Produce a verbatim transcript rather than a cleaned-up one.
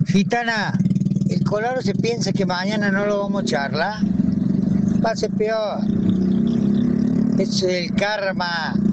Gitana, el color se piensa que mañana no lo vamos a charlar. Va a ser peor. Eso es el karma.